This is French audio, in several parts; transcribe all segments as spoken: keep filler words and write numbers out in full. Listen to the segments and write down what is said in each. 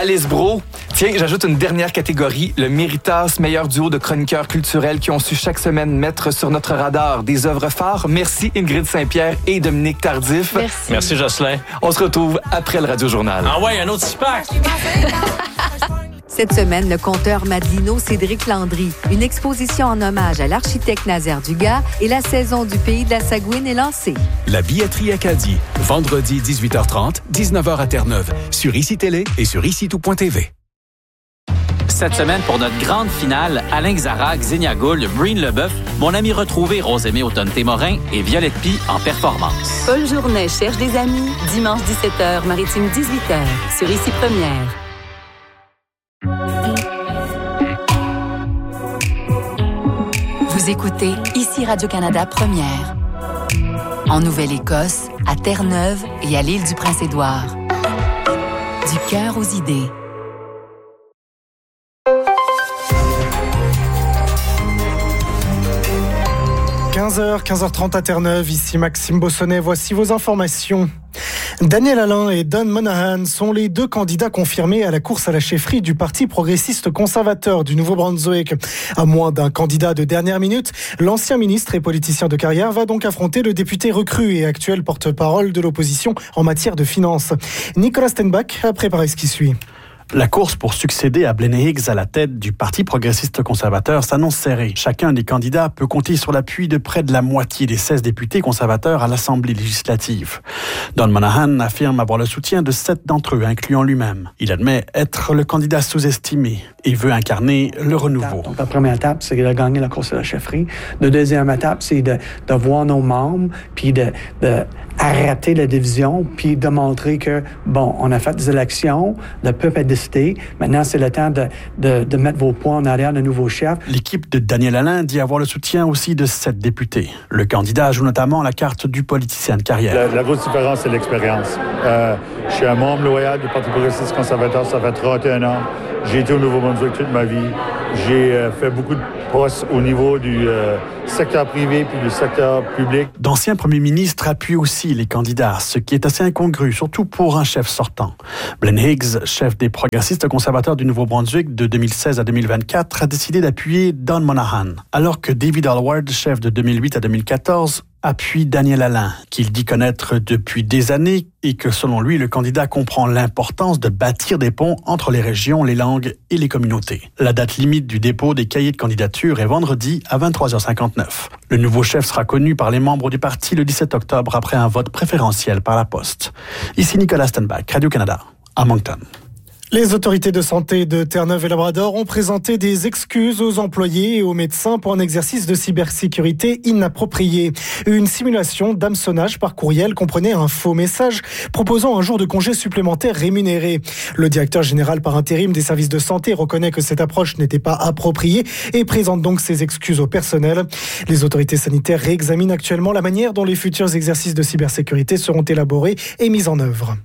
Alice Bro. Tiens, j'ajoute une dernière catégorie, le Méritas, meilleur duo de chroniqueurs culturels qui ont su chaque semaine mettre sur notre radar des œuvres phares. Merci Ingrid Saint-Pierre et Dominique Tardif. Merci. Merci Jocelyn. On se retrouve après le Radio Journal. Ah ouais, un autre six-pack! Cette semaine, le conteur Madelino Cédric Landry. Une exposition en hommage à l'architecte Nazaire Dugas et la saison du Pays de la Sagouine est lancée. La billetterie Acadie, vendredi dix-huit heures trente, dix-neuf heures à Terre-Neuve, sur Ici Télé et sur ici tout point t v. Cette semaine, pour notre grande finale, Alain Xarac, Xenia Gould, Breen Leboeuf, mon ami retrouvé Rosemée Automne-Témorin et Violette Pie en performance. Paul Journet cherche des amis. Dimanche dix-sept heures, Maritime dix-huit heures, sur Ici Première. Vous écoutez Ici Radio-Canada Première. En Nouvelle-Écosse, à Terre-Neuve et à l'île du Prince-Édouard. Du cœur aux idées. quinze heures, quinze heures trente à Terre-Neuve, ici Maxime Bossonnet, voici vos informations. Daniel Alain et Don Monahan sont les deux candidats confirmés à la course à la chefferie du Parti progressiste conservateur du Nouveau-Brunswick. À moins d'un candidat de dernière minute, l'ancien ministre et politicien de carrière va donc affronter le député recru et actuel porte-parole de l'opposition en matière de finances. Nicolas Stenbach a préparé ce qui suit. La course pour succéder à Blaine Higgs à la tête du Parti progressiste conservateur s'annonce serrée. Chacun des candidats peut compter sur l'appui de près de la moitié des seize députés conservateurs à l'Assemblée législative. Don Monahan affirme avoir le soutien de sept d'entre eux, incluant lui-même. Il admet être le candidat sous-estimé et veut incarner le renouveau. Donc, la première étape, c'est de gagner la course à la chefferie. La deuxième étape, c'est de, de voir nos membres, puis de, de arrêter la division, puis de montrer que, bon, on a fait des élections, le peuple a décidé, maintenant c'est le temps de, de, de mettre vos points en arrière de nouveau chef. L'équipe de Daniel Alain dit avoir le soutien aussi de sept députés. Le candidat joue notamment la carte du politicien de carrière. La, la grosse différence, c'est l'expérience. Euh, je suis un membre loyal du Parti progressiste conservateur, ça fait trente et un ans. J'ai été au Nouveau-Brunswick toute ma vie. J'ai euh, fait beaucoup de postes au niveau du euh, secteur privé puis du secteur public. D'anciens premiers ministres appuient aussi les candidats, ce qui est assez incongru, surtout pour un chef sortant. Blaine Higgs, chef des progressistes conservateurs du Nouveau-Brunswick de deux mille seize à deux mille vingt-quatre, a décidé d'appuyer Don Monahan, alors que David Alward, chef de deux mille huit à deux mille quatorze, appuie Daniel Alain, qu'il dit connaître depuis des années et que, selon lui, le candidat comprend l'importance de bâtir des ponts entre les régions, les langues et les communautés. La date limite du dépôt des cahiers de candidature est vendredi à vingt-trois heures cinquante-neuf. Le nouveau chef sera connu par les membres du parti le dix-sept octobre après un vote préférentiel par la poste. Ici Nicolas Stenbach, Radio-Canada, à Moncton. Les autorités de santé de Terre-Neuve et Labrador ont présenté des excuses aux employés et aux médecins pour un exercice de cybersécurité inapproprié. Une simulation d'hameçonnage par courriel comprenait un faux message proposant un jour de congé supplémentaire rémunéré. Le directeur général par intérim des services de santé reconnaît que cette approche n'était pas appropriée et présente donc ses excuses au personnel. Les autorités sanitaires réexaminent actuellement la manière dont les futurs exercices de cybersécurité seront élaborés et mis en œuvre.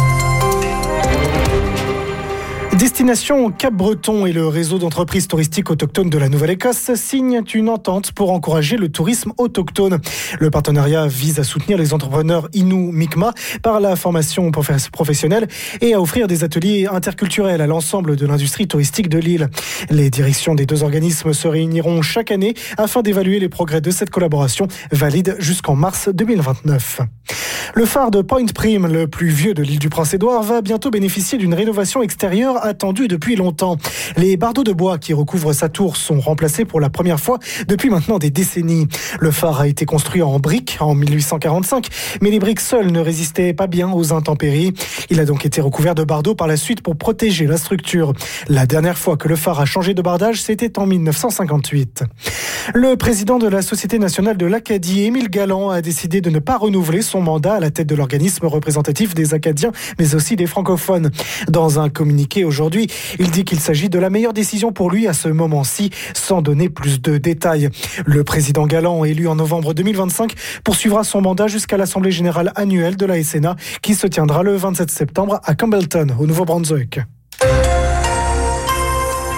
Destination Cap-Breton et le réseau d'entreprises touristiques autochtones de la Nouvelle-Écosse signent une entente pour encourager le tourisme autochtone. Le partenariat vise à soutenir les entrepreneurs Innu Mi'kmaq par la formation professionnelle et à offrir des ateliers interculturels à l'ensemble de l'industrie touristique de l'île. Les directions des deux organismes se réuniront chaque année afin d'évaluer les progrès de cette collaboration valide jusqu'en mars deux mille vingt-neuf. Le phare de Point Prim, le plus vieux de l'île du Prince-Édouard, va bientôt bénéficier d'une rénovation extérieure attendue depuis longtemps. Les bardeaux de bois qui recouvrent sa tour sont remplacés pour la première fois depuis maintenant des décennies. Le phare a été construit en briques en mille huit cent quarante-cinq, mais les briques seules ne résistaient pas bien aux intempéries. Il a donc été recouvert de bardeaux par la suite pour protéger la structure. La dernière fois que le phare a changé de bardage, c'était en mille neuf cent cinquante-huit. Le président de la Société nationale de l'Acadie, Émile Galland, a décidé de ne pas renouveler son mandat à la tête de l'organisme représentatif des Acadiens, mais aussi des francophones. Dans un communiqué aujourd'hui, il dit qu'il s'agit de la meilleure décision pour lui à ce moment-ci, sans donner plus de détails. Le président Galland, élu en novembre deux mille vingt-cinq, poursuivra son mandat jusqu'à l'Assemblée générale annuelle de la S N A, qui se tiendra le vingt-sept septembre à Campbellton, au Nouveau-Brunswick.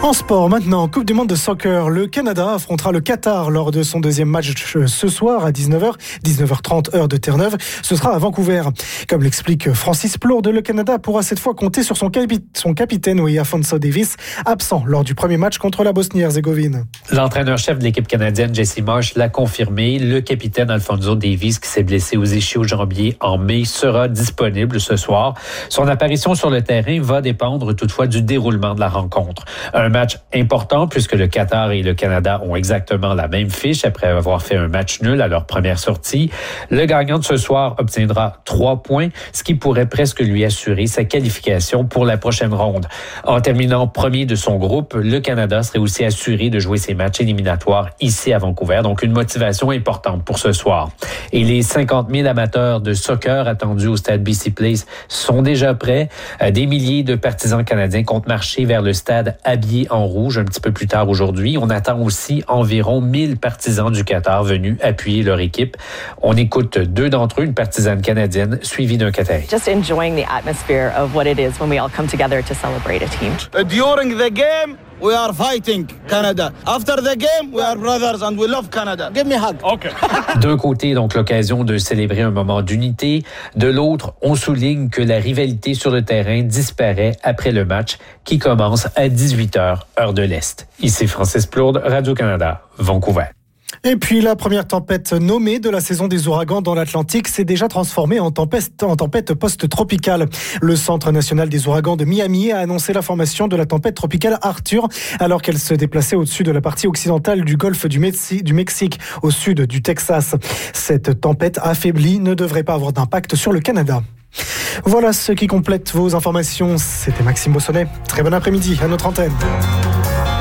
En sport maintenant, Coupe du monde de soccer, le Canada affrontera le Qatar lors de son deuxième match ce soir à dix-neuf heures, dix-neuf heures trente heure de Terre-Neuve. Ce sera à Vancouver. Comme l'explique Francis Plourde, le Canada pourra cette fois compter sur son, capi- son capitaine, oui, Afonso Davies, absent lors du premier match contre la Bosnie-Herzégovine. L'entraîneur-chef de l'équipe canadienne, Jesse Marsh, l'a confirmé. Le capitaine Alfonso Davies, qui s'est blessé aux ischio-jambiers en mai, sera disponible ce soir. Son apparition sur le terrain va dépendre toutefois du déroulement de la rencontre. Un match important puisque le Qatar et le Canada ont exactement la même fiche après avoir fait un match nul à leur première sortie. Le gagnant de ce soir obtiendra trois points, ce qui pourrait presque lui assurer sa qualification pour la prochaine ronde. En terminant premier de son groupe, le Canada serait aussi assuré de jouer ses matchs éliminatoires ici à Vancouver, donc une motivation importante pour ce soir. Et les cinquante mille amateurs de soccer attendus au stade B C Place sont déjà prêts. Des milliers de partisans canadiens comptent marcher vers le stade habillés en rouge un petit peu plus tard aujourd'hui. On attend aussi environ mille partisans du Qatar venus appuyer leur équipe. On écoute deux d'entre eux, une partisane canadienne suivie d'un Qatari. Just enjoying the atmosphere of what it is when we all come together to celebrate a team. During the game, we are fighting Canada. After the game, we are brothers and we love Canada. Give me a hug. Okay. D'un côté, donc, l'occasion de célébrer un moment d'unité. De l'autre, on souligne que la rivalité sur le terrain disparaît après le match qui commence à dix-huit heures, heure de l'Est. Ici Francis Plourde, Radio-Canada, Vancouver. Et puis la première tempête nommée de la saison des ouragans dans l'Atlantique s'est déjà transformée en tempête, en tempête post-tropicale. Le Centre national des ouragans de Miami a annoncé la formation de la tempête tropicale Arthur alors qu'elle se déplaçait au-dessus de la partie occidentale du golfe du, Mexique, du Mexique, au sud du Texas. Cette tempête affaiblie ne devrait pas avoir d'impact sur le Canada. Voilà ce qui complète vos informations. C'était Maxime Bossonnet. Très bon après-midi à notre antenne.